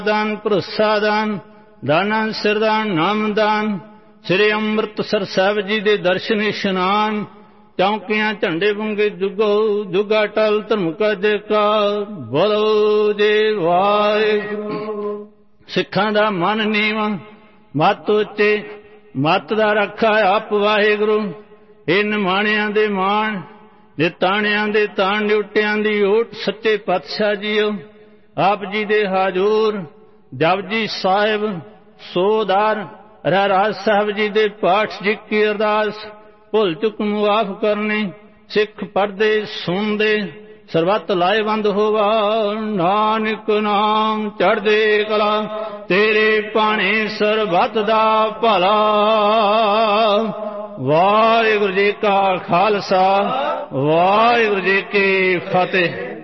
ਦਾਨ, ਭਰੋਸਾ ਦਾਨ, ਦਾਨਾ ਸਿਰਦਾਨ, ਨਾਮਦਾਨ। ਸ੍ਰੀ ਅੰਮ੍ਰਿਤਸਰ ਸਾਹਿਬ ਜੀ ਦੇ ਦਰਸ਼ਨ ਇਸ਼ਨਾਨ। ਚੌਂਕੀਆਂ ਝੰਡੇ ਬੁੰਗੇ ਜੁਗੋ ਜੁਗਾ ਟਲ ਧਰਮ ਕਾ ਜੈਕਾਰ। ਬੋਲੋ ਜੀ ਵਾਹਿਗੁਰੂ। ਸਿੱਖਾਂ ਦਾ ਮਨ ਨੀਵਾਂ ਮੱਤ ਉੱਚੇ, ਮੱਤ ਦਾ ਰੱਖਾ ਆਪ ਵਾਹਿਗੁਰੂ। ਇਹ ਨਿਮਾਣਿਆਂ ਦੇ ਮਾਣ, ਜੇ ਤਾਣਿਆਂ ਦੇ ਤਾਣ, ਡਿਊਟਿਆਂ ਦੀ ਓਟ। ਸੱਚੇ ਪਾਤਸ਼ਾਹ ਜੀਓ ਆਪ ਜੀ ਦੇ ਹਾਜ਼ੂਰ ਜਪਜੀ ਸਾਹਿਬ ਸੋਦਾਰ ਰਹਿਰਾਜ ਸਾਹਿਬ ਜੀ ਦੇ ਪਾਠ ਜੀ ਕੀ ਅਰਦਾਸ। ਭੁੱਲ ਚੁੱਕ ਮੁਆਫ ਕਰਨੀ, ਸਿੱਖ ਪੜ੍ਹਦੇ ਸੁਣਦੇ ਸਰਬੱਤ ਲਾਹੇਵੰਦ ਹੋਵਾ। ਨਾਨਕ ਨਾਮ ਚੜ੍ਹਦੇ ਕਲਾ, ਤੇਰੇ ਭਾਣੇ ਸਰਬੱਤ ਦਾ ਭਲਾ। ਵਾਹਿਗੁਰੂ ਜੀ ਕਾ ਖਾਲਸਾ, ਵਾਹਿਗੁਰੂ ਜੀ ਕੀ ਫਤਿਹ।